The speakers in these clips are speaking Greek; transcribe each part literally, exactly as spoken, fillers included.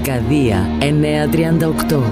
Αρκαδία εννιακόσια τριάντα οκτώ.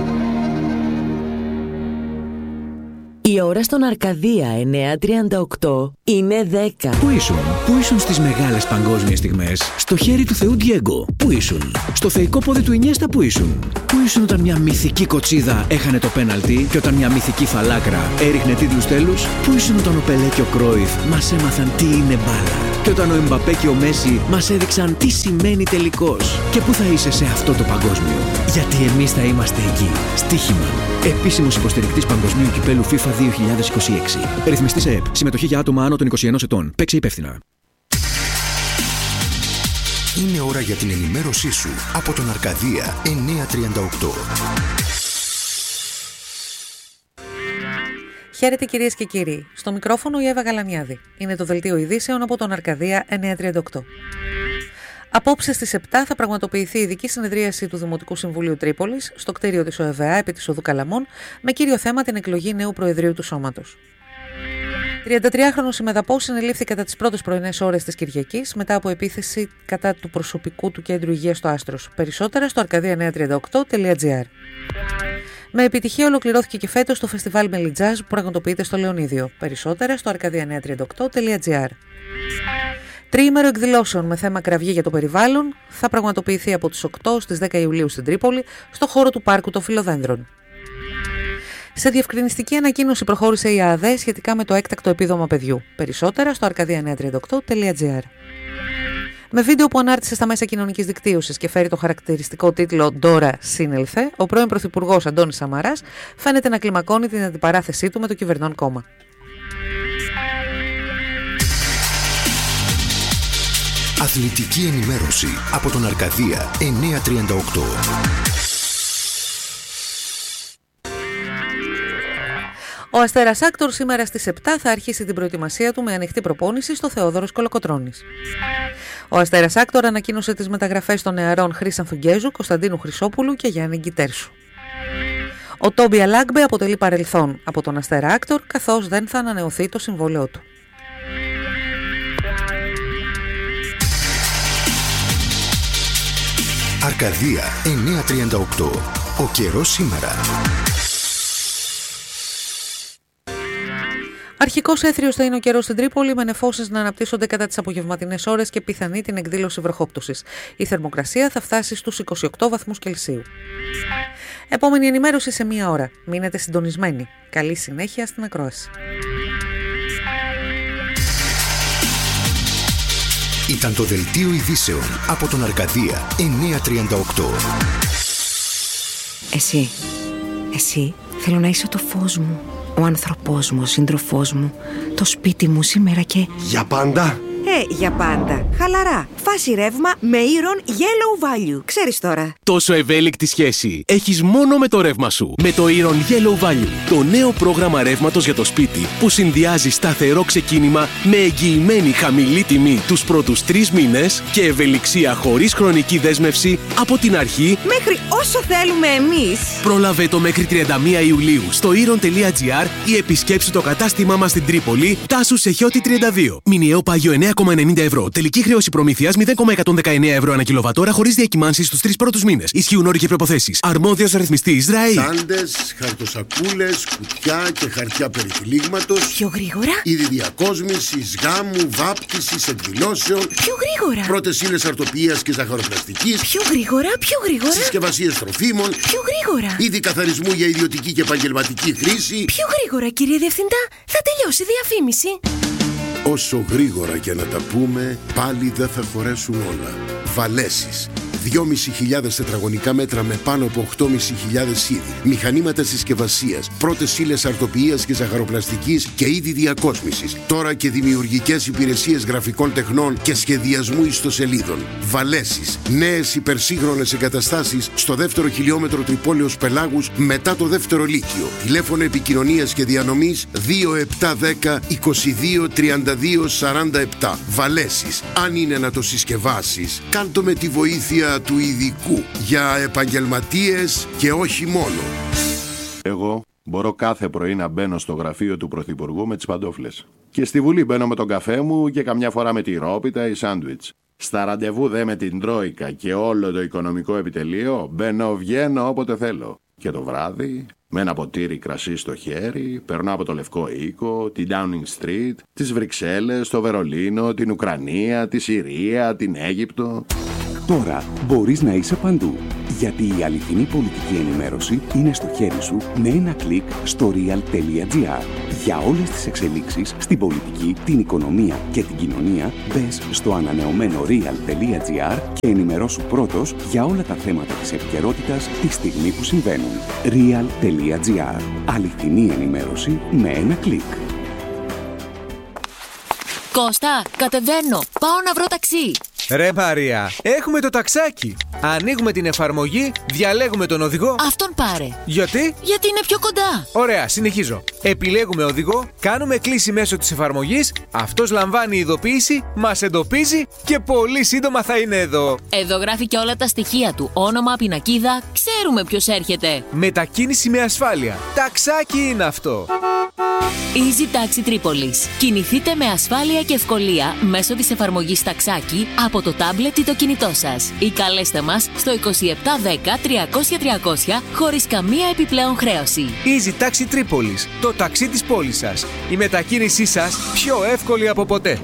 Η ώρα στον Αρκαδία εννιακόσια τριάντα οκτώ είναι δέκα. Πού ήσουν, πού ήσουν στις μεγάλες παγκόσμιες στιγμές? Στο χέρι του Θεού Ντιέγκο, πού ήσουν? Στο θεϊκό πόδι του Ινιέστα, πού ήσουν? Πού ήσουν όταν μια μυθική κοτσίδα έχανε το πέναλτι και όταν μια μυθική φαλάκρα έριχνε τίτλους τέλους? Πού ήσουν όταν ο Πελέ και ο Κρόιφ μας έμαθαν τι είναι μπάλα? Και όταν ο Εμπαπέ και ο Μέση μας έδειξαν τι σημαίνει τελικός? Και πού θα είσαι σε αυτό το παγκόσμιο? Γιατί εμείς θα είμαστε εκεί. Στοίχημα. Επίσημος υποστηρικτής Παγκοσμίου Κυπέλου FIFA δύο χιλιάδες είκοσι έξι. Ρυθμιστής ΕΕΠ. Συμμετοχή για άτομα άνω των είκοσι ενός ετών. Παίξε υπεύθυνα. Είναι ώρα για την ενημέρωσή σου από τον Αρκαδία εννιακόσια τριάντα οκτώ. Χαίρετε κυρίες και κύριοι. Στο μικρόφωνο η Εύα Γαλανιάδη. Είναι το δελτίο ειδήσεων από τον Αρκαδία εννιακόσια τριάντα οκτώ. Απόψε στις επτά θα πραγματοποιηθεί η ειδική συνεδρίαση του Δημοτικού Συμβουλίου Τρίπολης στο κτίριο της ΟΕΒΑ επί της Οδού Καλαμών με κύριο θέμα την εκλογή νέου Προεδρείου του Σώματος. τριαντατριάχρονος ημεδαπός συνελήφθη κατά τις πρώτες πρωινές ώρες της Κυριακής μετά από επίθεση κατά του προσωπικού του κέντρου υγείας στο Άστρος. Περισσότερα στο αρκαδία εννιακόσια τριάντα οκτώ τελεία τζι άρ. Με επιτυχία ολοκληρώθηκε και φέτος το φεστιβάλ Μελιτζάζ που πραγματοποιείται στο Λεωνίδιο. Περισσότερα στο αρκαδία εννιακόσια τριάντα οκτώ τελεία τζι άρ. Τριήμερο εκδηλώσεων με θέμα κραυγή για το περιβάλλον θα πραγματοποιηθεί από τις οκτώ στις δέκα Ιουλίου στην Τρίπολη, στο χώρο του Πάρκου των Φιλοδένδρων. Σε διευκρινιστική ανακοίνωση προχώρησε η ΑΑΔΕ σχετικά με το έκτακτο επίδομα παιδιού. Περισσότερα στο αρκαδία εννιακόσια τριάντα οκτώ τελεία τζι άρ. Με βίντεο που ανάρτησε στα μέσα κοινωνικής δικτύωσης και φέρει το χαρακτηριστικό τίτλο «Ντόρα σύνελθε», ο πρώην Πρωθυπουργός Αντώνης Σαμαράς φαίνεται να κλιμακώνει την αντιπαράθεσή του με το κυβερνών κόμμα. Αθλητική ενημέρωση από τον Αρκαδία εννιακόσια τριάντα οκτώ. Ο Αστέρας Άκτορ σήμερα στις επτά θα αρχίσει την προετοιμασία του με ανοιχτή προπόνηση στο Θεόδωρος Κολοκοτρώνης. Ο Αστέρας Άκτορ ανακοίνωσε τις μεταγραφές των νεαρών Χρήσανθου Γκέζου, Κωνσταντίνου Χρυσόπουλου και Γιάννη Γκιτέρσου. Ο Τόμπι Αλάγκμπε αποτελεί παρελθόν από τον Αστέρα Άκτορ, καθώς δεν θα ανανεωθεί το συμβόλαιό του. Αρκαδία εννιακόσια τριάντα οκτώ. Ο καιρός σήμερα. Αρχικός έθριος θα είναι ο καιρός στην Τρίπολη, με νεφώσεις να αναπτύσσονται κατά τις απογευματινές ώρες και πιθανή την εκδήλωση βροχόπτωσης. Η θερμοκρασία θα φτάσει στους είκοσι οκτώ βαθμούς Κελσίου. Επόμενη ενημέρωση σε μία ώρα. Μείνετε συντονισμένοι. Καλή συνέχεια στην ακρόαση. Ήταν το δελτίο ειδήσεων από τον Αρκαδία εννιακόσια τριάντα οκτώ. Εσύ, εσύ, θέλω να είσαι το φως μου, ο άνθρωπός μου, ο σύντροφός μου, το σπίτι μου σήμερα και... Για πάντα! Ε, για πάντα. Χαλαρά. Φάση ρεύμα με Iron Yellow Value. Ξέρεις τώρα. Τόσο ευέλικτη σχέση έχεις μόνο με το ρεύμα σου. Με το Iron Yellow Value. Το νέο πρόγραμμα ρεύματος για το σπίτι που συνδυάζει σταθερό ξεκίνημα με εγγυημένη χαμηλή τιμή τους πρώτους τρεις μήνες και ευελιξία χωρίς χρονική δέσμευση από την αρχή μέχρι όσο θέλουμε εμείς. Πρόλαβε το μέχρι τριάντα μία Ιουλίου στο iron τελεία τζι άρ ή επισκέψου το κατάστημά μας στην Τρίπολη, Τάσου Σεχιώτη τριάντα δύο. Μηνιαίο πάγιο εννέα κόμμα ενενήντα ευρώ. Τελική χρέωση προμήθειας μηδέν κόμμα εκατόν δεκαεννέα ευρώ ανά κιλοβατόρα χωρίς διακυμάνσεις στους τρεις πρώτους μήνες. Ισχύουν όροι και προϋποθέσεις. Αρμόδιος ρυθμιστής ΡΑΗ. Τσάντες, χαρτοσακούλες, κουτιά και χαρτιά περιτυλίγματος. Πιο γρήγορα. Είδη διακόσμησης, γάμου, βάπτισης, εκδηλώσεων. Πιο γρήγορα. Πρώτες ύλες αρτοπίας και ζαχαροπλαστικής. Πιο γρήγορα, πιο γρήγορα. Συσκευασίες τροφίμων. Πιο γρήγορα. Είδη καθαρισμού για ιδιωτική και επαγγελματική χρήση. Πιο γρήγορα, κύριε Διευθυντά. Θα τελειώσει η διαφήμιση. Όσο γρήγορα και να τα πούμε, πάλι δεν θα χωρέσουν όλα. Βαλέσεις. δυόμισι χιλιάδες τετραγωνικά μέτρα με πάνω από οκτώ χιλιάδες πεντακόσια είδη. Μηχανήματα συσκευασίας, πρώτες ύλες αρτοποιίας και ζαχαροπλαστικής και είδη διακόσμησης. Τώρα και δημιουργικές υπηρεσίες γραφικών τεχνών και σχεδιασμού ιστοσελίδων. Βαλέσεις. Νέες υπερσύγχρονες εγκαταστάσεις στο δεύτερο χιλιόμετρο Τρυπόλεως Πελάγους μετά το δεύτερο λύκειο. Τηλέφωνο επικοινωνίας και διανομής δύο επτά δέκα είκοσι δύο τριάντα δύο σαράντα επτά. Βαλέσεις. Αν είναι να το συσκευάσεις, κάντο με τη βοήθεια του ειδικού για επαγγελματίες και όχι μόνο. Εγώ μπορώ κάθε πρωί να μπαίνω στο γραφείο του Πρωθυπουργού με τις παντόφλες. Και στη Βουλή μπαίνω με τον καφέ μου και καμιά φορά με τη ρόπιτα ή σάντουιτς. Στα ραντεβού δε με την Τρόικα και όλο το οικονομικό επιτελείο μπαίνω βγαίνω όποτε θέλω. Και το βράδυ, με ένα ποτήρι κρασί στο χέρι, περνώ από το Λευκό Οίκο, την Downing Street, τις Βρυξέλλες, το Βερολίνο, την Ουκρανία, τη Συρία, την Αίγυπτο. Τώρα μπορείς να είσαι παντού, γιατί η αληθινή πολιτική ενημέρωση είναι στο χέρι σου με ένα κλικ στο real.gr. Για όλες τις εξελίξεις στην πολιτική, την οικονομία και την κοινωνία, μπες στο ανανεωμένο real.gr και ενημερώσου πρώτος για όλα τα θέματα της επικαιρότητας τη στιγμή που συμβαίνουν. real.gr. Αληθινή ενημέρωση με ένα κλικ. Κώστα, κατεβαίνω. Πάω να βρω ταξί. Ρε Μαρία, έχουμε το ταξάκι. Ανοίγουμε την εφαρμογή, διαλέγουμε τον οδηγό. Αυτόν πάρε. Γιατί? Γιατί είναι πιο κοντά. Ωραία, συνεχίζω. Επιλέγουμε οδηγό, κάνουμε κλίση μέσω της εφαρμογής, αυτός λαμβάνει ειδοποίηση, μας εντοπίζει και πολύ σύντομα θα είναι εδώ. Εδώ γράφει και όλα τα στοιχεία του. Όνομα, πινακίδα, ξέρουμε ποιος έρχεται. Μετακίνηση με ασφάλεια. Ταξάκι είναι αυτό. Easy Taxi Tripolis. Κινηθείτε με ασφάλεια και ευκολία μέσω της εφαρμογής Ταξάκι από το τάμπλετ ή το κινητό σας. Ή καλέστε μας στο είκοσι επτά δέκα τριακόσια τριακόσια χωρίς καμία επιπλέον χρέωση. Easy Taxi Tripolis. Το ταξί της πόλης σας. Η μετακίνησή σας πιο εύκολη από ποτέ.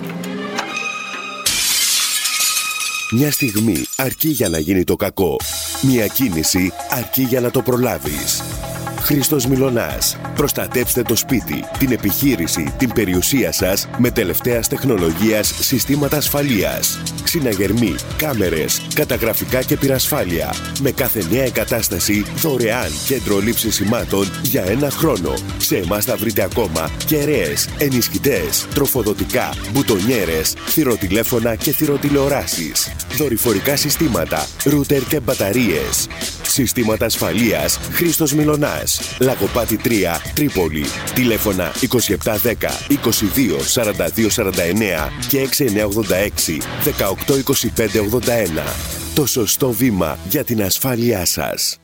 Μια στιγμή αρκεί για να γίνει το κακό. Μια κίνηση αρκεί για να το προλάβεις. Χρήστος Μιλωνάς. Προστατέψτε το σπίτι, την επιχείρηση, την περιουσία σας με τελευταίας τεχνολογίας συστήματα ασφαλείας. Ξυναγερμοί, κάμερες, καταγραφικά και πυρασφάλεια. Με κάθε νέα εγκατάσταση δωρεάν κέντρο λήψης σημάτων για ένα χρόνο. Σε εμάς θα βρείτε ακόμα κεραίες, ενισχυτές, τροφοδοτικά, μπουτονιέρες, θηροτηλέφωνα και θηροτηλεοράσεις. Δορυφορικά συστήματα, ρούτερ και μπαταρίες. Συστήματα ασφαλείας Χρήστος Μιλωνάς. Λαγοπάτι τρία, Τρίπολη. Τηλέφωνα είκοσι επτά δέκα είκοσι δύο σαράντα δύο σαράντα εννέα και έξι εννιά ογδόντα έξι δεκαοκτώ είκοσι πέντε ογδόντα ένα. Το σωστό βήμα για την ασφάλειά σας.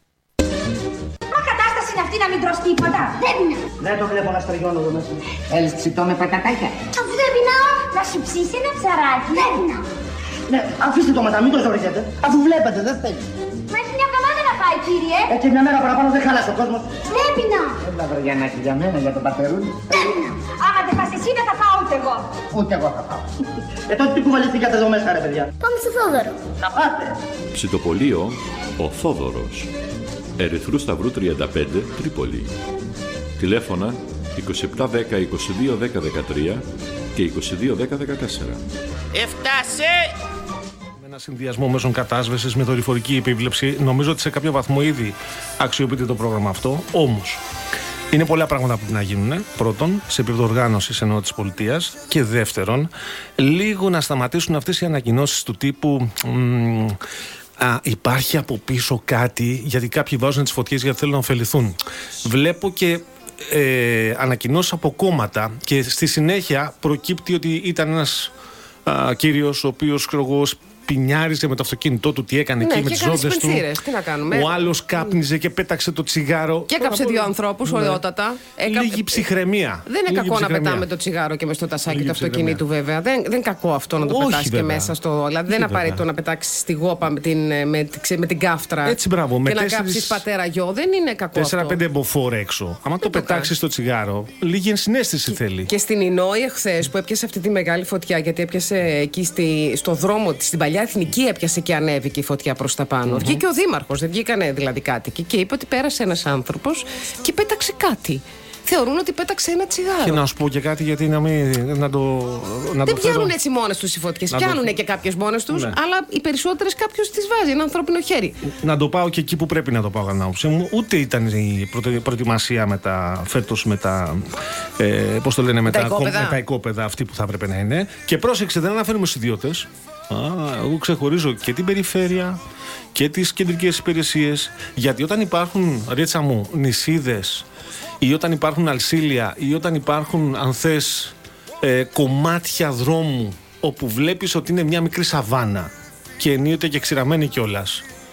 Μα κατάσταση είναι αυτή να μην τρως τίποτα. Δεν είναι. Δεν το βλέπω να στριγώνω εδώ μέσα. Θέλεις ψητό με πατατάκια? Αφού δεν πεινάω, να σου ψήσει ένα ψαράκι. Δεν πεινάω. Ναι, αφήστε το μετά, μην το ζοριζέτε. Αφού βλέπετε, δεν θέλει. Μα έχει μια εβδομάδα να πάει, κύριε. Έτσι μια μέρα παραπάνω δεν χαλάσει ο κόσμος. Δεν πεινάω. Έλα βαριανάκι για μένα, για τον πατερούλι. Δεν πεινάω. Άμα δεν πας εσύ, δεν θα πάω ούτε εγώ. Ούτε εγώ θα πάω. Ε, τότε τι κουβαληθήκατε εδώ μέσα, ρε παιδιά? Πάμε στο Θόδωρο. Να πάτε. Ψητοπολείο Ο Θόδωρος. Ερυθρού Σταυρού τριάντα πέντε, Τρίπολη. Τηλέφωνα είκοσι επτά δέκα είκοσι δύο δέκα δεκατρία και είκοσι δύο δέκα δεκατέσσερα. Έφτασε! Με ένα συνδυασμό μέσων κατάσβεσης με δορυφορική επίβλεψη, νομίζω ότι σε κάποιο βαθμό ήδη αξιοποιείται το πρόγραμμα αυτό. Όμως, είναι πολλά πράγματα που πρέπει να γίνουν. Πρώτον, σε επίπεδο οργάνωσης εννοώ της πολιτείας. Και δεύτερον, λίγο να σταματήσουν αυτές οι ανακοινώσεις του τύπου. Μ, Α, υπάρχει από πίσω κάτι, γιατί κάποιοι βάζουν τις φωτιές γιατί θέλουν να ωφεληθούν. Βλέπω και ε, ανακοινώσεις από κόμματα και στη συνέχεια προκύπτει ότι ήταν ένας α, κύριος ο οποίος, ξέρω εγώ, πινιάριζε με το αυτοκίνητό του, τι έκανε ναι, εκεί με τις ρόδες του. Τι να κάνουμε. Ο άλλος κάπνιζε και πέταξε το τσιγάρο. Και έκαψε δύο ανθρώπους, ωραιότατα. Έκα... Λίγη ψυχραιμία. Δεν είναι Λίγη κακό ψυχραιμία. Να πετάμε το τσιγάρο και μες στο τασάκι Λίγη του αυτοκινήτου, βέβαια. Δεν, δεν είναι κακό αυτό να το πετάς και μέσα στο. Δηλαδή δεν είναι απαραίτητο να πετάξεις τη γόπα με την, με, με την κάφτρα. Έτσι, μπράβο. Και με να κάψεις πατέρα γιο. Δεν είναι κακό. τέσσερα πέντε μποφόρ έξω. Αν το πετάξεις το τσιγάρο, λίγη ενσυναίσθηση θέλει. Και στην Ινόη εχθές που έπιασε αυτή τη μεγάλη φωτιά, γιατί έπιασε εκεί στο δρόμο τη, στην παλιά εθνική έπιασε και ανέβηκε η φωτιά προς τα πάνω. Mm-hmm. Βγήκε ο δήμαρχος, δεν βγήκανε δηλαδή κάτοικοι και είπε ότι πέρασε ένας άνθρωπος και πέταξε κάτι. Θεωρούν ότι πέταξε ένα τσιγάρο. Και να σου πω και κάτι, γιατί να, μην, να το. Να δεν το πιάνουν φέρω. Έτσι μόνες τους οι φωτιές. Να πιάνουν το... και κάποιες μόνες τους, ναι. Αλλά οι περισσότερες κάποιος τις βάζει. Ένα ανθρώπινο χέρι. Να το πάω και εκεί που πρέπει να το πάω, κατά άποψή μου. Ούτε ήταν η προετοιμασία με τα φέτος με τα. Ε, πώς το λένε, με τα, τα, με τα οικόπεδα αυτή που θα έπρεπε να είναι. Και πρόσεξε, δεν αναφέρουμε στους ιδιώτες. Α, εγώ ξεχωρίζω και την περιφέρεια και τις κεντρικές υπηρεσίες. Γιατί όταν υπάρχουν, ρίτσα μου, νησίδες ή όταν υπάρχουν αλσίλια ή όταν υπάρχουν, αν θες, ε, κομμάτια δρόμου όπου βλέπεις ότι είναι μια μικρή σαβάνα και ενίοτε και ξηραμένη κιόλας,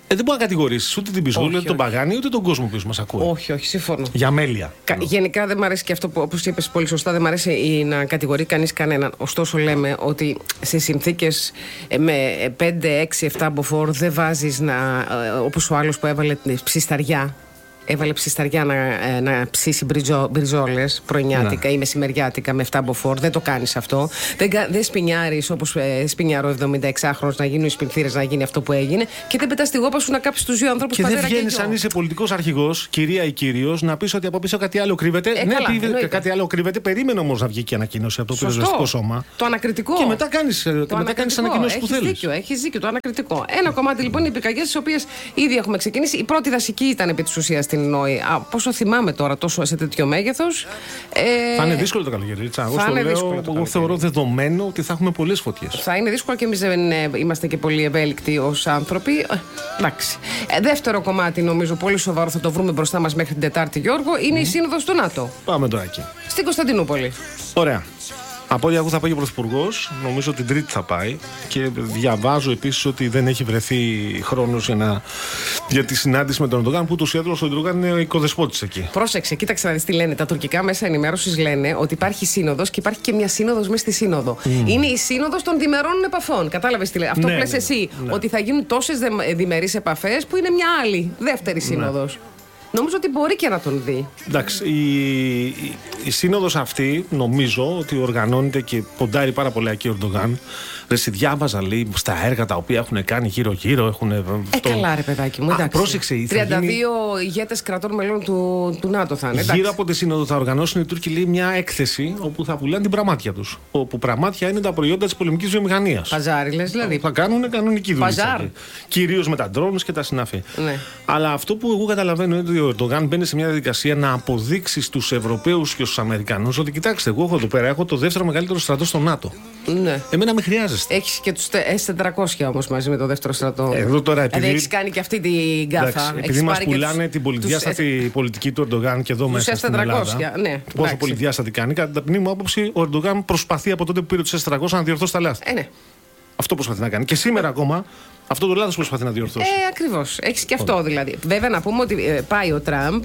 Ε, δεν μπορεί να κατηγορήσει ούτε την Πιζούλη, ούτε τον Παγάνη, ούτε τον κόσμο που μα ακούει. Όχι, όχι, συμφωνώ. Για μέλεια. Κα, γενικά δεν μου αρέσει και αυτό που, όπως είπες πολύ σωστά, δεν μου αρέσει να κατηγορεί κανείς κανέναν. Ωστόσο, λέμε ότι σε συνθήκες με πέντε, έξι, επτά μποφόρ δεν βάζεις να. Όπως ο άλλος που έβαλε την ψισταριά. Έβαλε ψισταριά να, να ψήσει μπριζο, μπριζόλες πρωινιάτικα, ναι, ή μεσημεριάτικα με επτά μποφόρ. Δεν το κάνεις αυτό. Δεν, δεν σπινιάρεις όπως ε, σπινιάρω εβδομηνταεξάχρονος να γίνουν οι σπινθήρες, να γίνει αυτό που έγινε. Και δεν πετάς τη γόπα σου να κάψεις τους δύο ανθρώπους. Και δεν βγαίνεις, αν είσαι πολιτικός αρχηγός, κυρία ή κύριος, να πεις ότι από πίσω κάτι άλλο κρύβεται. Ε, ναι, καλά, πει, κάτι άλλο κρύβεται. Περίμενε όμως να βγει και ανακοίνωση από το πυροσβεστικό σώμα. Το ανακριτικό. Και μετά κάνεις ανακοινώσεις που θέλεις. Δίκιο, έχεις δίκιο, το ανακριτικό. Ένα κομμάτι λοιπόν είναι οι πυρκαγιές, τις οποίες ήδη έχουμε ξεκινήσει. Η πρώτη δασική ήταν επί της ουσίας στην Νόη. Πόσο θυμάμαι τώρα, τόσο σε τέτοιο μέγεθος. Ε, θα είναι δύσκολο το καλοκαίρι. Εγώ στο λέω, εγώ θεωρώ δεδομένο ότι θα έχουμε πολλές φωτιές. Θα είναι δύσκολο και εμείς δεν είμαστε και πολύ ευέλικτοι ως άνθρωποι. Εντάξει. Ε, δεύτερο κομμάτι, νομίζω, πολύ σοβαρό, θα το βρούμε μπροστά μας μέχρι την Τετάρτη, Γιώργο, είναι mm. η σύνοδος του ΝΑΤΟ. Πάμε τώρα εκεί. Στην Κωνσταντινούπολη. Ωραία. Από ό,τι ακούω θα πάει ο Πρωθυπουργός, νομίζω την Τρίτη θα πάει. Και διαβάζω επίσης ότι δεν έχει βρεθεί χρόνος για, να... για τη συνάντηση με τον Ερντογάν, που ούτως ή άλλως ο Ερντογάν είναι οικοδεσπότης εκεί. Πρόσεξε, κοίταξε να δεις τι λένε. Τα τουρκικά μέσα ενημέρωσης λένε ότι υπάρχει σύνοδος και υπάρχει και μια σύνοδος μέσα στη σύνοδο. Mm. Είναι η σύνοδος των διμερών επαφών. Κατάλαβες τι λέει. Αυτό ναι, που λες ναι, εσύ, ναι. ότι θα γίνουν τόσες διμερείς επαφές που είναι μια άλλη, δεύτερη σύνοδος. Ναι. Νομίζω ότι μπορεί και να τον δει. Εντάξει, η, η, η σύνοδος αυτή νομίζω ότι οργανώνεται και ποντάρει πάρα πολλά εκεί ο Ερντογάν. Δεν σε διάβαζα, λέει, στα έργα τα οποία έχουν κάνει γύρω-γύρω. Έχουν, ε, το... καλά, ρε παιδάκι μου. Εντάξει. Α, πρόσεξε, τριάντα δύο γίνει... ηγέτες κρατών μελών του, του ΝΑΤΟ θα είναι. Γύρω εντάξει. από τη σύνοδο θα οργανώσουν οι Τούρκοι, λέει, μια έκθεση όπου θα πουλάνε την πραμάτια τους. Όπου πραμάτια είναι τα προϊόντα της πολεμικής βιομηχανίας. Παζάρι, λες δηλαδή. Θα κάνουν κανονική δουλειά. Κυρίως με τα ντρόουν και τα συναφή. Ναι. Αλλά αυτό που εγώ καταλαβαίνω είναι ότι ο Ερντογάν μπαίνει σε μια διαδικασία να αποδείξει στους Ευρωπαίους και στους Αμερικανούς ότι κοιτάξτε, εγώ έχω εδώ πέρα έχω το δεύτερο μεγαλύτερο στρατό στο ΝΑΤΟ. Ναι. Εμένα με χρειάζεστε. Έχεις και τους ες τετρακόσια όμως μαζί με το δεύτερο στρατό. Εδώ τώρα επειδή. Δηλαδή έχεις κάνει και αυτή την γκάφα. Επειδή μας πουλάνε τους... την πολυδιάστατη τους... πολιτική του Ερντογάν και εδώ τους μέσα στην Ελλάδα. Ναι. Πόσο πολυδιάστατη κάνει. Κατά την ταπεινή μου άποψη, ο Ερντογάν προσπαθεί από τότε που πήρε τους ες τετρακόσια να διορθώσει τα λάθη. Ε, ναι. Αυτό προσπαθεί να κάνει. Και σήμερα ακόμα αυτό το λάθος προσπαθεί να διορθώσει. Ε, ακριβώς. Έχεις και αυτό δηλαδή. Βέβαια να πούμε ότι ε, πάει ο Τραμπ.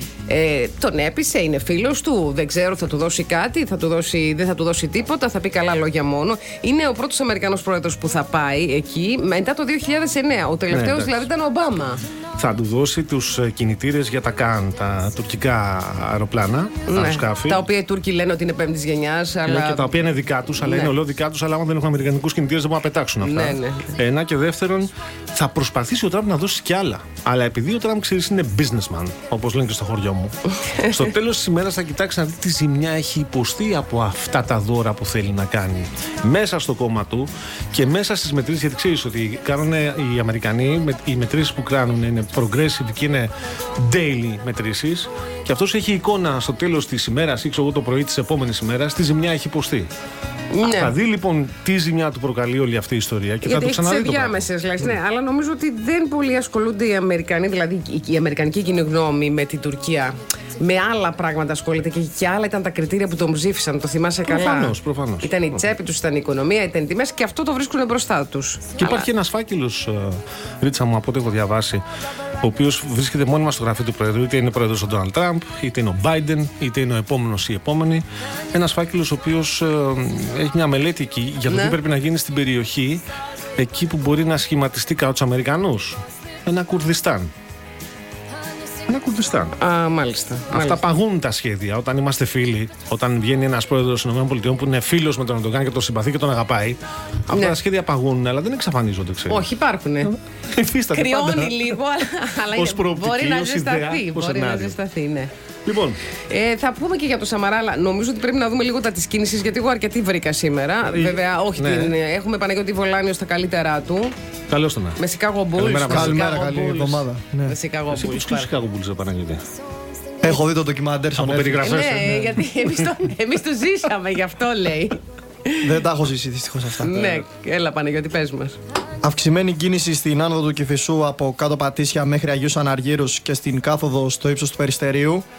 Ε, τον έπεισε, είναι φίλος του. Δεν ξέρω, θα του δώσει κάτι, θα του δώσει, δεν θα του δώσει τίποτα, θα πει καλά λόγια μόνο. Είναι ο πρώτος Αμερικανός πρόεδρος που θα πάει εκεί μετά το δύο χιλιάδες εννέα. Ο τελευταίος ναι, δηλαδή ήταν ο Ομπάμα. Θα του δώσει τους κινητήρες για τα καν, τα τουρκικά αεροπλάνα, ναι, αεροσκάφη. Τα οποία οι Τούρκοι λένε ότι είναι πέμπτης γενιάς. Αλλά... Ναι, και τα οποία είναι δικά τους, αλλά ναι, είναι ολό δικά τους. Αλλά άμα δεν έχουν αμερικανικούς κινητήρες δεν μπορούν να πετάξουν αυτά. Ναι, ναι. Ένα και δεύτερον, θα προσπαθήσει ο Τραμπ να δώσει κι άλλα. Αλλά επειδή ο Τραμπ ξέρεις είναι businessman, όπως λένε και στο χωριό μου, στο τέλος της ημέρας θα κοιτάξει να δει τι ζημιά έχει υποστεί από αυτά τα δώρα που θέλει να κάνει μέσα στο κόμμα του και μέσα στις μετρήσεις. Γιατί ξέρεις ότι κάνουν οι Αμερικανοί, οι μετρήσεις που κάνουν είναι progressive και είναι daily μετρήσεις. Και αυτός έχει εικόνα στο τέλος της ημέρας ή ξέρω εγώ το πρωί της επόμενης ημέρας τι ζημιά έχει υποστεί. Ναι. Θα δει λοιπόν τι ζημιά του προκαλεί όλη αυτή η ιστορία και γιατί θα το ξαναδεί. Γιατί έχει τις ενδιάμεσες, λες, ναι, αλλά νομίζω ότι δεν πολύ ασχολούνται οι Αμερικανοί, δηλαδή η αμερικανική κοινή γνώμη με την Τουρκία. Με άλλα πράγματα ασχολείται και, και άλλα ήταν τα κριτήρια που τον ψήφισαν. Το θυμάσαι προφανώς, καλά. Προφανώς. Ήταν η τσέπη τους, ήταν η οικονομία, ήταν οι τιμές και αυτό το βρίσκουν μπροστά τους. Και αλλά... υπάρχει ένας φάκελος, Ρίτσα μου, από ό,τι έχω διαβάσει, ο οποίος βρίσκεται μόνιμα στο γραφείο του Πρόεδρου. Είτε είναι πρόεδρος ο Ντόναλντ Τραμπ, είτε είναι ο Μπάιντεν, είτε είναι ο επόμενος ή η επόμενη. Ένας φάκελος ο οποίος ε, έχει μια μελέτη εκεί για το ναι, τι πρέπει να γίνει στην περιοχή, εκεί που μπορεί να σχηματιστεί κατά τους Αμερικανούς. Ένα Κουρδιστάν. Ένα Κουρδιστάν. Α, μάλιστα. Αυτά μάλιστα. παγούν τα σχέδια. Όταν είμαστε φίλοι, όταν βγαίνει ένας πρόεδρος των ΗΠΑ που είναι φίλος με τον Ερντογάν και τον συμπαθεί και τον αγαπάει, αυτά ναι, τα σχέδια παγούν, αλλά δεν εξαφανίζονται, ξέρεις. Όχι, υπάρχουν. Κρυώνει λίγο, αλλά είναι, μπορεί να ζεσταθεί. Μπορεί να ζεσταθεί, ναι. Λοιπόν. Ε, θα πούμε και για το Σαμαρά, αλλά νομίζω ότι πρέπει να δούμε λίγο τα της κίνησης, γιατί εγώ αρκετή βρήκα σήμερα. Ε, Βέβαια, όχι, ναι, την, έχουμε Παναγιώτη Βολάνιο στα καλύτερά του. Καλώς τον. Με Chicago Bulls. Καλημέρα, καλή εβδομάδα. Ναι. Με Chicago Bulls. Εσύ ποιος Chicago Bulls, Παναγιώτη? Έχω δει το ντοκιμαντέρ στον από περιγραφές. Ναι, γιατί εμείς το, εμείς το ζήσαμε, γι' αυτό λέει. Δεν τα έχω ζήσει δυστυχώς αυτά. Ναι, έλα Παναγιώτη, πες μας. Αυξημένη κίνηση στην άνοδο του Κηφισού από κάτω Πατήσια μέχρι Αγίους Αναργύρους και στην κάθοδο στο ύψος του Περιστερίου.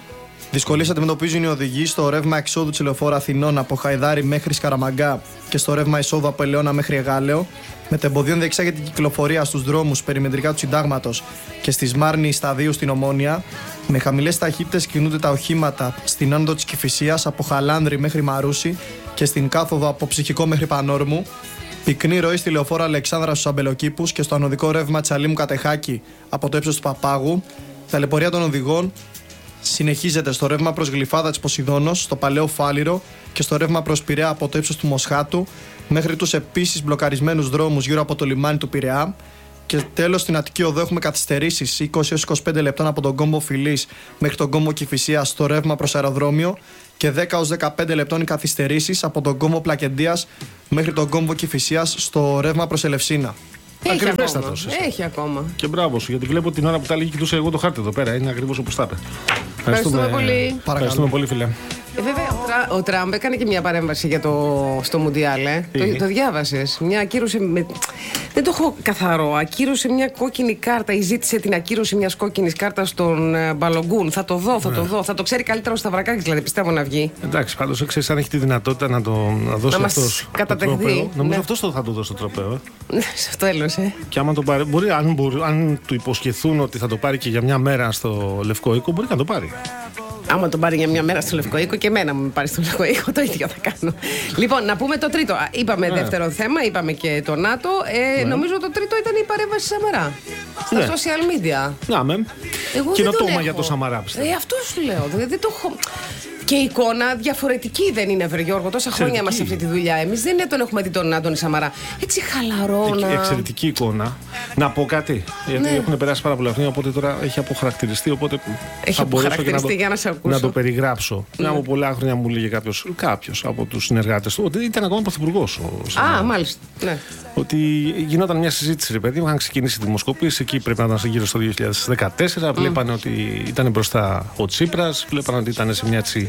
Δυσκολίες αντιμετωπίζουν οι οδηγοί στο ρεύμα εξόδου της λεωφόρου Αθηνών από Χαϊδάρη μέχρι Σκαραμαγκά και στο ρεύμα εισόδου από Ελαιώνα μέχρι Εγάλεο. Μετεμποδίων διεξάγεται η κυκλοφορία στους δρόμους περιμετρικά του Συντάγματος και στη Σμάρνη Σταδίου στην Ομόνια. Με χαμηλές ταχύτητες κινούνται τα οχήματα στην άνοδο της Κηφισίας από Χαλάνδρη μέχρι Μαρούσι και στην κάθοδο από Ψυχικό μέχρι Πανόρμου. Πυκνή ροή στη λεωφόρο Αλεξάνδρα στους Αμπελοκήπους και στο ανωδικό ρεύμα Τσαλίμου Κατεχάκη από το ύψος του Παπάγου. Ταλαιπωρία των οδηγών συνεχίζεται στο ρεύμα προς Γλυφάδα της Ποσειδώνος, στο Παλαιό Φάληρο και στο ρεύμα προς Πειραιά από το ύψος του Μοσχάτου, μέχρι τους επίσης μπλοκαρισμένους δρόμους γύρω από το λιμάνι του Πειραιά. Και τέλος στην Αττική Οδό έχουμε καθυστερήσεις είκοσι έως είκοσι πέντε λεπτών από τον κόμβο Φιλής μέχρι τον κόμβο Κηφισίας στο ρεύμα προς αεροδρόμιο και δέκα έως δεκαπέντε λεπτών οι καθυστερήσεις από τον κόμβο Πλακεντίας μέχρι τον κόμβο Κηφισίας στο ρεύμα προς Ελευσίνα. Έχει ακόμα. Έχει ακόμα. Και μπράβο σου, γιατί βλέπω την ώρα που τα έλεγε κοιτούσα εγώ το χάρτη εδώ πέρα. Είναι ακριβώς όπως τα είπε. Ευχαριστούμε πολύ. Ευχαριστούμε πολύ, φίλε. Ε, βέβαια, ο, Τρα, ο Τραμπ έκανε και μια παρέμβαση για το, στο Μουντιάλ. Ε. Το, το διάβασες. Μια ακύρωση. Με, δεν το έχω καθαρό. Ακύρωσε μια κόκκινη κάρτα ή ζήτησε την ακύρωση μιας κόκκινης κάρτας στον uh, Μπαλογκούν. Θα το δω, θα ναι. το δω. Θα το ξέρει καλύτερα ο Σταυρακάκης, δηλαδή πιστεύω να βγει. Εντάξει, πάντως ξέρεις αν έχει τη δυνατότητα να το να δώσει να αυτός. Κατατεχθεί. Νομίζω ναι. αυτός το θα του δώσει το τροπέο. Ναι, σε αυτό έλωσε. Και άμα το πάρει, μπορεί, αν, μπορεί, αν του υποσχεθούν ότι θα το πάρει και για μια μέρα στο Λευκό Οίκο, μπορεί να το πάρει. Άμα τον πάρει για μια μέρα στο Λευκό Οίκο και εμένα μου πάρει στο Λευκό Οίκο, το ίδιο θα κάνω. Λοιπόν, να πούμε το τρίτο. Είπαμε ναι. δεύτερο θέμα, είπαμε και το ΝΑΤΟ. Ε, ναι. Νομίζω το τρίτο ήταν η παρέμβαση Σαμαρά. Στα ναι. social media. Να με. Καινοτόμα για το Σαμαρά, πιστεύω. Ε, αυτό σου λέω. Δηλαδή, δεν το έχω. Και η εικόνα διαφορετική δεν είναι, Βρε Γιώργο. Τόσα χρόνια είμαστε σε αυτή τη δουλειά. Εμείς δεν τον έχουμε δει τον Άντωνη Σαμαρά. Έτσι χαλαρό να. Εξαιρετική εικόνα. Να πω κάτι. Γιατί ναι. έχουν περάσει πάρα πολλά χρόνια, οπότε τώρα έχει αποχαρακτηριστεί. Οπότε έχει θα μπορέσω και να το, για να, σε να το περιγράψω. Ναι. Από πολλά χρόνια μου λέγε κάποιος από τους συνεργάτες του ότι ήταν ακόμα πρωθυπουργός. Α, μάλιστα. Ναι. Ότι γινόταν μια συζήτηση, ρε παιδί μου, είχαν ξεκινήσει δημοσκοπήσεις. Εκεί πρέπει να ήταν γύρω στο δύο χιλιάδες δεκατέσσερα. Mm. Βλέπανε ότι ήταν μπροστά ο Τσίπρας, βλέπανε ότι ήταν σε μια έτσι,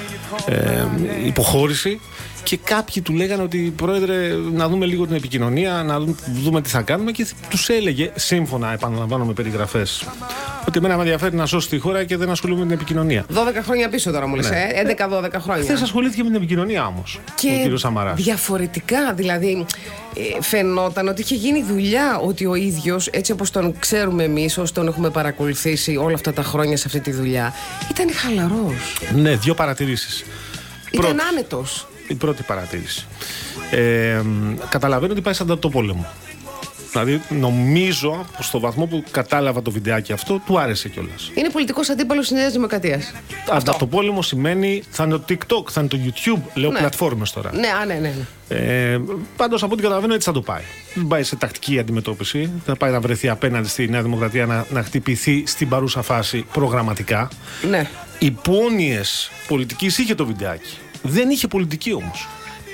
ε, υποχώρηση. Και κάποιοι του λέγανε ότι πρόεδρε, να δούμε λίγο την επικοινωνία, να δούμε τι θα κάνουμε. Και τους έλεγε, σύμφωνα, επαναλαμβάνω με περιγραφές, ότι εμένα με ενδιαφέρει να σώσει τη χώρα και δεν ασχολούμαι με την επικοινωνία. δώδεκα χρόνια πίσω τώρα μου λες, ναι. ε, έντεκα δώδεκα χρόνια. Χθες ασχολήθηκε με την επικοινωνία όμως και ο κύριος Σαμαράς. Διαφορετικά, δηλαδή ε, φαινόταν ότι είχε γίνει δουλειά, ότι ο ίδιος, έτσι όπως τον ξέρουμε εμείς, όσοι τον έχουμε παρακολουθήσει όλα αυτά τα χρόνια σε αυτή τη δουλειά, ήταν χαλαρός. Ναι, δύο παρατηρήσεις. Ήταν Πρώτη. άνετος. Η πρώτη παρατήρηση. Ε, καταλαβαίνω ότι πάει σαν το πόλεμο. Δηλαδή, νομίζω στο βαθμό που κατάλαβα το βιντεάκι αυτό, του άρεσε κιόλας. Είναι πολιτικός αντίπαλος της Νέας Δημοκρατίας. Αυτό το πόλεμο σημαίνει θα είναι το TikTok, θα είναι το YouTube, λέω ναι. πλατφόρμες τώρα. Ναι, α, ναι, ναι. ναι. Ε, πάντως από ό,τι καταλαβαίνω έτσι θα το πάει. Δεν πάει σε τακτική αντιμετώπιση. Θα πάει να βρεθεί απέναντι στη Νέα Δημοκρατία να, να χτυπηθεί στην παρούσα φάση προγραμματικά. Ναι. Υπόνοιες πολιτικής είχε το βιντεάκι. Δεν είχε πολιτική όμως.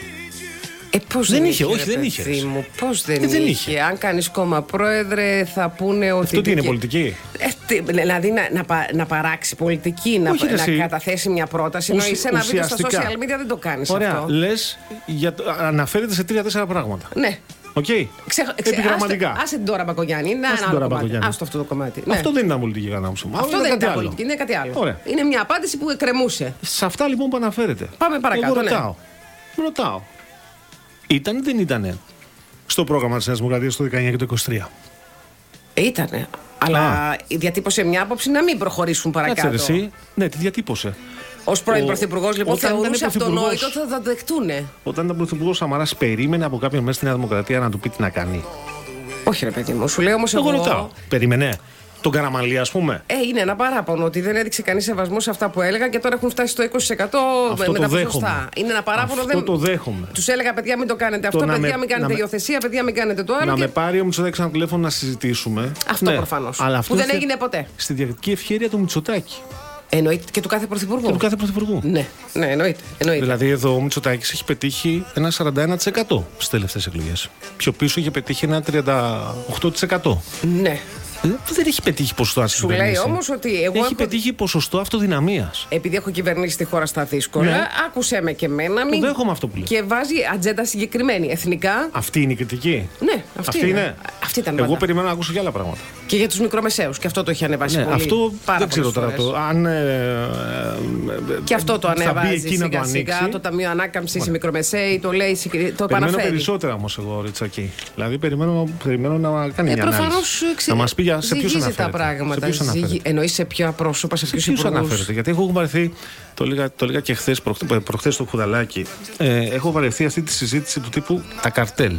Ε, πώς δεν, δεν είχε, είχε, όχι, δεν είχε. Μου, πώς δεν, ε, δεν είχε. είχε. Αν κάνεις κόμμα πρόεδρε, θα πούνε ότι. Αυτό τι είναι πολιτική. Ε, τι, δηλαδή να, να, πα, να παράξει πολιτική, να, όχι, να καταθέσει μια πρόταση. Ενώ σε ένα βίντεο στα social media δεν το κάνεις. Ωραία. Αυτό. Λες, για, αναφέρεται σε τρία-τέσσερα πράγματα. Ναι. Okay. Ξε, ξε, Επιγραμματικά. Άσε, άσε την τώρα Μπακογιάννη. Είναι ένα άλλο κομμάτι. Άστο αυτό το κομμάτι. Αυτό ναι. δεν ήταν πολιτική κανάμψη. Αυτό δεν ήταν πολιτική, είναι κάτι άλλο. Ωραία. Είναι μια απάντηση που εκκρεμούσε. Σε αυτά λοιπόν που αναφέρεται. Πάμε παρακάτω. Εγώ ρωτάω. Ναι. ρωτάω. Ήταν ή δεν ήτανε στο πρόγραμμα της Νέας Δημοκρατίας το δεκαεννιά και το είκοσι τρία. Ήτανε. Αλλά Α. διατύπωσε μια άποψη να μην προχωρήσουν παρακάτω. Κάτσε εσύ. Ναι, τη διατύπωσε. Ως πρώην πρωθυπουργός, λοιπόν, θεωρούσε αυτονόητο ότι θα τα δεχτούνε. Όταν ήταν πρωθυπουργός, ο Σαμαράς περίμενε από κάποιον μέσα στη Νέα Δημοκρατία να του πει τι να κάνει. Όχι, ρε παιδί μου, σου λέω όμως εγώ. Εγώ ρωτάω. Περίμενε. Τον Καραμανλή, ας πούμε. Ε, είναι ένα παράπονο ότι δεν έδειξε κανείς σεβασμό σε αυτά που έλεγα και τώρα έχουν φτάσει στο είκοσι τοις εκατό με τα ποσοστά. Είναι ένα παράπονο. Αυτό δεν... το δέχομαι. Τους έλεγα, παιδιά, μην το κάνετε αυτό, παιδιά, με... μην κάνετε υιοθεσία, με... παιδιά, μην κάνετε το άλλο. Να και... με πάρει ο Μητσοτάκης ένα τηλέφωνο να συζητήσουμε. Αυτό ναι. προφανώς. Που δεν έγινε ποτέ. Στη διακριτική ευχέρεια του Μητσοτάκη. Εννοείται και του κάθε πρωθυπουργού. Και του κάθε πρωθυπουργού. Ναι, ναι εννοείται, εννοείται. Δηλαδή εδώ ο Μητσοτάκης έχει πετύχει ένα σαράντα ένα τοις εκατό στις τελευταίες εκλογές. Πιο πίσω είχε πετύχει ένα τριάντα οκτώ τοις εκατό. Ναι. Δεν έχει πετύχει ποσοστό αν Σου λέει όμως ότι εγώ. Έχει έχω... πετύχει ποσοστό αυτοδυναμίας. Επειδή έχω κυβερνήσει τη χώρα στα δύσκολα, ναι. Άκουσέ με και εμένα. Μην... Το δέχομαι αυτό που λέει. Και βάζει ατζέντα συγκεκριμένη. Εθνικά. Αυτή είναι η κριτική. Ναι, αυτή, αυτή είναι. είναι. Αυτή ήταν εγώ πάντα. περιμένω να ακούσω και άλλα πράγματα. Και για τους μικρομεσαίους. Και αυτό το έχει ανεβάσει ναι, πολύ. Αυτό πάρα δεν ξέρω τώρα. Το, αν, ε, ε, και αυτό το ανεβάζει σιγά το σιγά. Το Ταμείο Ανάκαμψης, οι μικρομεσαίοι, το λέει, το επαναφέρει. Περιμένω περισσότερα όμως εγώ, Ριτσακή. Δηλαδή περιμένω, περιμένω να κάνει ε, μια ανάλυση. Ξε... Να μας πει για σε ποιους αναφέρεται. Τα πράγματα. Ζυγί... Εννοείς σε ποια πρόσωπα, σε ποιους υπουργούς. Αναφέρεται. Γιατί έχω βαρεθεί, το λέγα, το λέγα και χθες, προχθές στο Χουδαλάκι, ε, έχω βαρεθεί αυτή τη συζήτηση του τύπου τα καρτέλ.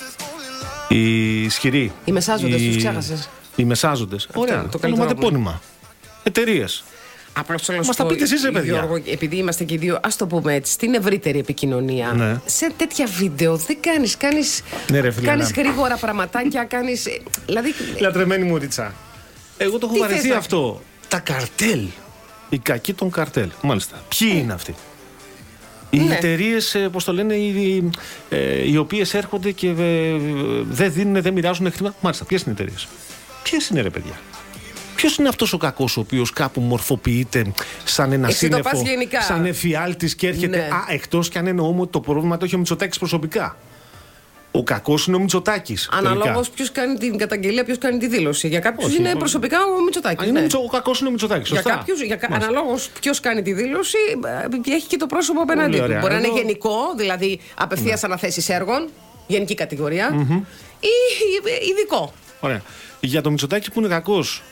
Οι ισχυροί. Οι μεσάζοντες, οι... τους ξέχασες. Οι μεσάζοντες. Ωραία, το ονοματεπώνυμα. Εταιρείες. Απλώς θέλω να μας τα πείτε εσείς, ρε παιδιά. Γιώργο, επειδή είμαστε και οι δύο, ας το πούμε έτσι, στην ευρύτερη επικοινωνία. Ναι. Σε τέτοια βίντεο δεν κάνεις, κάνεις, ναι, ρε, φίλε, κάνεις γρήγορα πραγματάκια, κάνεις. Δηλαδή... Λατρεμένη μου Ρίτσα. Εγώ το έχω βαρεθεί αυτό. Τα καρτέλ. Οι κακοί των καρτέλ. Μάλιστα. Ποιοι είναι αυτοί? Οι ναι. εταιρείες, πώς το λένε, οι, ε, οι οποίες έρχονται και ε, δεν δίνουν, δεν μοιράζουν χρήματα. Μάλιστα. Ποιες είναι οι εταιρείες? Ποιες είναι, ρε παιδιά? Ποιος είναι αυτός ο κακός ο οποίος κάπου μορφοποιείται σαν ένα σύννεφο, σαν εφιάλτης και έρχεται. Ναι. Α, εκτός κι αν εννοούμε ότι το πρόβλημα το έχει ο Μητσοτάκης προσωπικά. Ο κακός είναι ο Μητσοτάκης. Αναλόγως ποιος κάνει την καταγγελία, ποιος κάνει τη δήλωση. Για κάποιους είναι προσωπικά ο Μητσοτάκης. Ναι. Ο κακός είναι ο Μητσοτάκης. Για κάποιους, για, αναλόγως ποιος κάνει τη δήλωση, έχει και το πρόσωπο απέναντί του. Μπορεί να είναι γενικό, δηλαδή απευθείας ναι. αναθέσεις έργων, γενική κατηγορία, mm-hmm. ή ειδικό. Ωραία. Για το Μητσοτάκη που είναι κακός,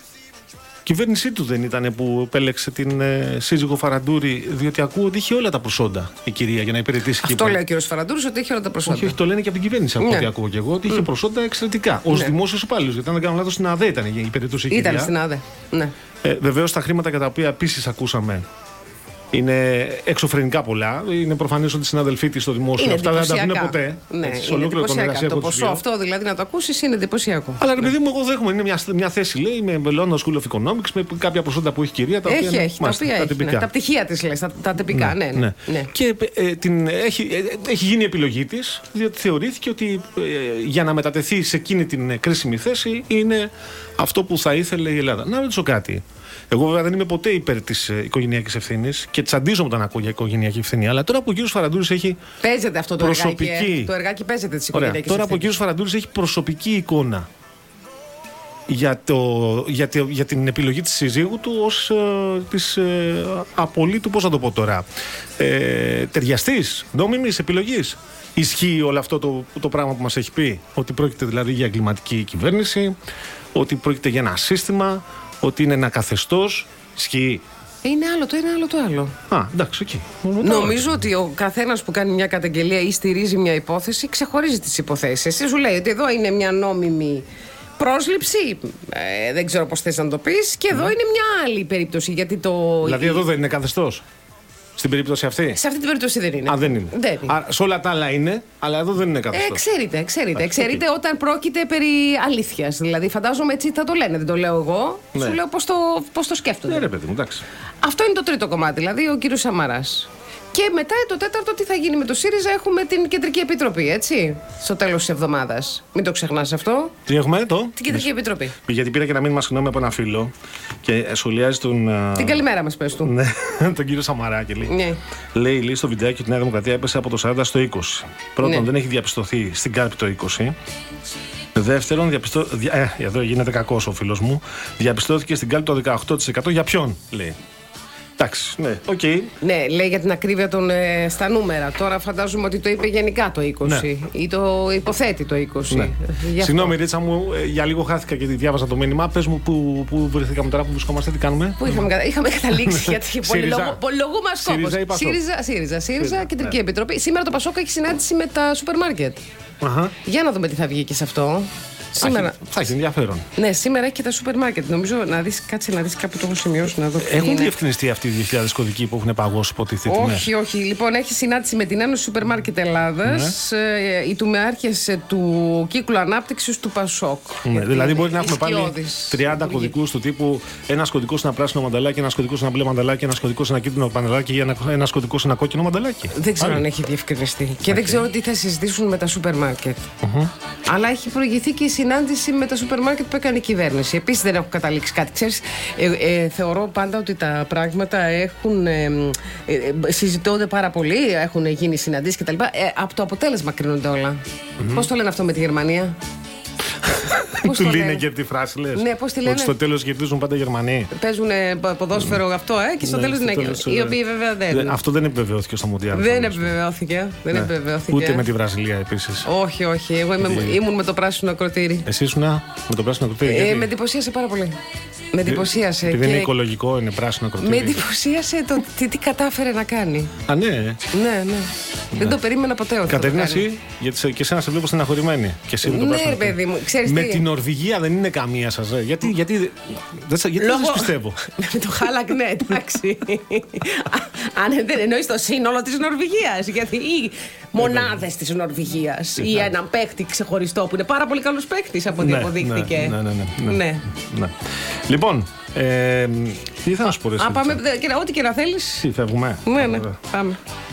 η κυβέρνησή του δεν ήταν που επέλεξε την ε, σύζυγο Φαραντούρη, διότι ακούω ότι είχε όλα τα προσόντα η κυρία για να υπηρετήσει. Αυτό λέει ο κύριος Φαραντούρης, ότι είχε όλα τα προσόντα. Όχι, όχι, το λένε και από την κυβέρνηση. Από ναι. ό,τι ακούω και εγώ, ότι είχε mm. προσόντα εξαιρετικά. Ως ναι. δημόσιος υπάλληλος. Γιατί αν δεν κάνω λάθος, στην ΑΔΕ ήταν η υπηρετούσα η κυρία. Ήταν στην ΑΔΕ. Ναι. Ε, Βεβαίως τα χρήματα για τα οποία επίσης ακούσαμε είναι εξωφρενικά πολλά. Είναι προφανές ότι οι συναδελφοί της στο δημόσιο αυτά δεν τα δουν ποτέ. Ναι, είναι εντυπωσιακά. Το ποσό αυτό δηλαδή να το ακούσεις είναι εντυπωσιακό. Αλλά ρε παιδί μου, εγώ δέχομαι. Είναι μια, μια θέση, λέει, με London School of Economics, με κάποια προσόντα που έχει η κυρία. Τα έχει, οποία έχει. Μάλιστα, τα, οποία τα, έχει ναι. τα πτυχία της, λες, τα, τα τυπικά. Ναι, ναι, ναι. ναι. Και ε, την, έχει, ε, έχει γίνει η επιλογή της, διότι θεωρήθηκε ότι ε, για να μετατεθεί σε εκείνη την κρίσιμη θέση είναι αυτό που θα ήθελε η Ελλάδα. Να ρωτήσω κάτι. Εγώ βέβαια δεν είμαι ποτέ υπέρ της ε, οικογενειακής ευθύνης και τσαντίζομαι όταν ακούω για οικογενειακή ευθύνη. Αλλά τώρα που ο κύριος Φαραντούρης έχει. Παίζεται αυτό το προσωπική... εργάκι. Το εργάκι παίζεται της οικογενειακής ευθύνης. Τώρα που ο κύριος Φαραντούρης έχει προσωπική εικόνα για, το, για, το, για την επιλογή της συζύγου του ως ε, της ε, απολύτου, πώς θα το πω τώρα, ε, ταιριαστής, νόμιμης επιλογής. Ισχύει όλο αυτό το, το πράγμα που μας έχει πει, ότι πρόκειται δηλαδή για εγκληματική κυβέρνηση, ότι πρόκειται για ένα σύστημα, ότι είναι ένα καθεστώς. Ισχύει? Είναι άλλο το ένα, άλλο το άλλο. Α, εντάξει, okay. Νομίζω ότι ο καθένας που κάνει μια καταγγελία ή στηρίζει μια υπόθεση ξεχωρίζει τις υποθέσεις. Εσύ σου λέει ότι εδώ είναι μια νόμιμη πρόσληψη, ε, δεν ξέρω πώς θες να το πεις, και εδώ mm. είναι μια άλλη περίπτωση. Γιατί το... Δηλαδή εδώ δεν είναι καθεστώς. Στην περίπτωση αυτή. Σε αυτή την περίπτωση δεν είναι. Α, δεν είναι. Δεν είναι. Α, σε όλα τα άλλα είναι, αλλά εδώ δεν είναι καθεστώς. Ε, ξέρετε, ξέρετε. Α, ξέρετε okay. όταν πρόκειται περί αλήθειας. Δηλαδή, φαντάζομαι έτσι θα το λένε, δεν το λέω εγώ. Ναι. Σου λέω πώς το, πώς το σκέφτονται. Ναι, ρε παιδί μου, εντάξει. Αυτό είναι το τρίτο κομμάτι, δηλαδή ο κύριος Σαμαράς. Και μετά το τέταρτο, τι θα γίνει με το ΣΥΡΙΖΑ, έχουμε την Κεντρική Επιτροπή, έτσι. Στο τέλος της εβδομάδας. Μην το ξεχνάς αυτό. Τι έχουμε, το. Την Κεντρική Επιτροπή. Γιατί πήρα και να μήνυμα συγγνώμη από ένα φίλο και σχολιάζει τον. Την καλημέρα μας, πες του. Ναι, τον κύριο Σαμαρά και λέει. Ναι. Λέει, λέει στο βιντεάκι ότι η Νέα Δημοκρατία έπεσε από το σαράντα στο είκοσι. Πρώτον, ναι. δεν έχει διαπιστωθεί στην κάλπη το είκοσι. Δεύτερον, διαπιστώ... δια... ε, εδώ γίνεται κακός ο φίλος μου. Διαπιστώθηκε στην κάλπη το δεκαοκτώ τοις εκατό. Για ποιον, λέει. Εντάξει, ναι, οκ. Okay. Ναι, λέει για την ακρίβεια των, ε, στα νούμερα. Τώρα φαντάζομαι ότι το είπε γενικά το είκοσι. Ναι. Ή το υποθέτει το είκοσι. Ναι. Συγγνώμη, Ρίτσα μου, ε, για λίγο χάθηκα και διάβαζα το μήνυμα. Πες μου που, που βρεθήκαμε τώρα, που βρισκόμαστε, τι κάνουμε. Πού είχαμε, είχαμε καταλήξει, γιατί πολυλογούμας κόπος. ΣΥΡΙΖΑ, ΣΥΡΙΖΑ, ΣΥΡΙΖΑ, Κεντρική Επιτροπή. Σήμερα το Πασόκ έχει συνάντηση με τα σούπερ μάρκετ. Για να δούμε τι θα βγει και σε αυτό. Σήμερα... Θα έχει ενδιαφέρον. Ναι, σήμερα έχει και τα σούπερ μάρκετ. Νομίζω να δεις, κάτσε να δεις κάπου το έχω σημειώσει. Να δω έχουν είναι. διευκρινιστεί αυτοί οι δύο χιλιάδες κωδικοί που έχουν παγώσει, υποτίθεται. Όχι, όχι. Λοιπόν, έχει συνάντηση με την Ένωση Σούπερ Μάρκετ Ελλάδας, ναι. οι τομεάρχες του κύκλου ανάπτυξης του Πασόκ. Ναι, δηλαδή μπορεί να έχουμε πάλι τριάντα κωδικούς του τύπου ένας κωδικός ένα πράσινο μανταλάκι, ένας κωδικός ένα μπλε μανταλάκι, ένας κωδικός ένα κίτρινο μανταλάκι ή ένας κωδικός ένα κόκκινο μανταλάκι. Δεν ξέρω αν έχει διευκρινιστεί. Και δεν ξέρω τι θα συζητήσουν με τα σούπερ μάρκετ. Αλλά έχει προηγηθεί και η συνάντηση συνάντηση με το σούπερ μάρκετ που έκανε η κυβέρνηση. Επίσης δεν έχω καταλήξει κάτι. Ξέρεις, ε, ε, θεωρώ πάντα ότι τα πράγματα έχουν, ε, ε, συζητώνται πάρα πολύ, έχουν γίνει συναντήσεις κτλ. Ε, από το αποτέλεσμα κρίνονται όλα. Mm-hmm. Πώς το λένε αυτό με τη Γερμανία? Του λένε και τη φράση, λες. Ναι, πώς τη λένε. Ότι στο τέλος κερδίζουν πάντα οι Γερμανοί. Παίζουν ποδόσφαιρο αυτό, ε, και στο ναι, τέλος είναι. Οι οποίοι βέβαια δεν. Αυτό δεν επιβεβαιώθηκε στο Μουντιάλ. Δεν επιβεβαιώθηκε. Δεν ναι. επιβεβαιώθηκε. Ούτε με τη Βραζιλία επίσης. Όχι, όχι. Εγώ είμαι, ήμουν με το πράσινο ακροτήρι. Εσύ ήσουν με το πράσινο ακροτήρι. Ε, με εντυπωσίασε πάρα πολύ. Με εντυπωσίασε. Επειδή και... είναι οικολογικό, είναι πράσινο ακροτήρι. Με εντυπωσίασε το τι, τι κατάφερε να κάνει. Α, ναι. Ναι, ναι. ναι. Δεν το περίμενα ποτέ ότι. Κατερίνα, εσύ, γιατί και εσένα σε βλέπω στεναχωρημένη. Και εσύ με το ναι, παιδί μου. Ξέρεις με τι? την Νορβηγία δεν είναι καμία σας, ρε. Γιατί, γιατί, δεν, γιατί Λόγω... δεν σας πιστεύω. Με το Χάλακ, ναι, εντάξει. Αν δεν εννοείς το σύνολο της Νορβηγίας. Γιατί οι μονάδες της Νορβηγίας ή έναν παίκτη ξεχωριστό που είναι πάρα πολύ καλός παίκτης από ό,τι ναι, αποδείχθηκε. Ναι, ναι, ναι. ναι, ναι. ναι. Λοιπόν, ε, τι θα να σου πω, ρε. Α, πάμε, ό,τι και να θέλεις. Τι, φεύγουμε. Ναι, ναι, πάμε.